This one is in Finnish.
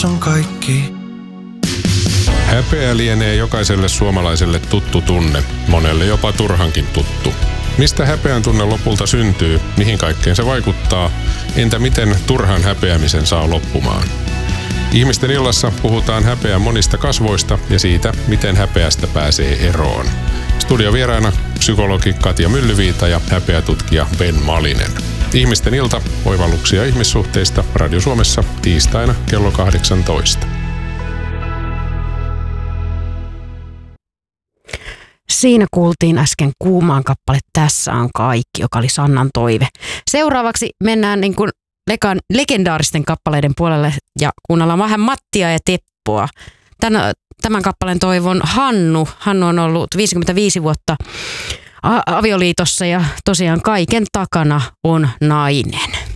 on kaikki. Häpeä lienee jokaiselle suomalaiselle tuttu tunne, monelle jopa turhankin tuttu. Mistä häpeän tunne lopulta syntyy, mihin kaikkeen se vaikuttaa, entä miten turhan häpeämisen saa loppumaan? Ihmisten illassa puhutaan häpeän monista kasvoista ja siitä, miten häpeästä pääsee eroon. Studiovieraana psykologi Katja Myllyviita ja häpeätutkija Ben Malinen. Ihmisten ilta, oivalluksia ihmissuhteista Radio Suomessa tiistaina kello 18. Siinä kuultiin äsken Kuumaan kappale Tässä on kaikki, joka oli Sannan toive. Seuraavaksi mennään niin kuin legendaaristen kappaleiden puolelle ja kuunnellaan vähän Mattia ja Teppoa. Tämän kappaleen toivon Hannu. Hannu on ollut 55 vuotta avioliitossa ja tosiaan kaiken takana on nainen.